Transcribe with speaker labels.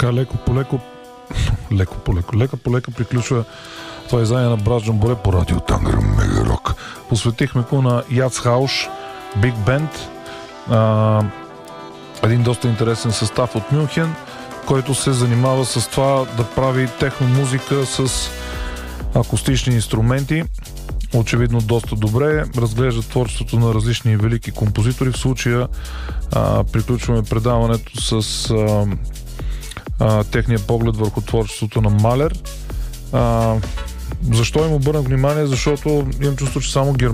Speaker 1: Така леко по леко приключва това издание на Брат Джамборе по радио Тангър Мега Рок. Посветихме го на Яц Хауш, Биг Бенд, един доста интересен състав от Мюнхен, който се занимава с това да прави техномузика с акустични инструменти. Очевидно доста добре. Разглежда творчеството на различни велики композитори. В случая приключваме предаването с техния поглед върху творчеството на Малер. Защо им обърнах внимание? Защото имам чувство, че само